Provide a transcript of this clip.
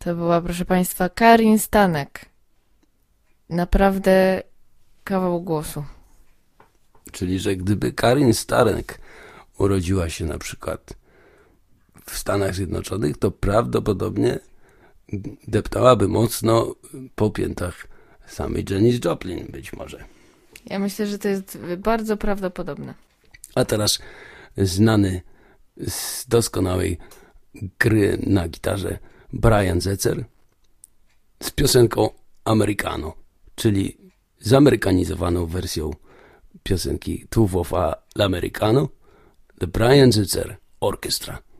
To była, proszę Państwa, Karin Stanek. Naprawdę kawał głosu. Czyli, że gdyby Karin Stanek urodziła się na przykład w Stanach Zjednoczonych, to prawdopodobnie deptałaby mocno po piętach samej Janis Joplin być może. Ja myślę, że to jest bardzo prawdopodobne. A teraz znany z doskonałej gry na gitarze Brian Setzer z piosenką Americano, czyli zamerykanizowaną wersją piosenki Two of l'Americano, The Brian Setzer Orchestra.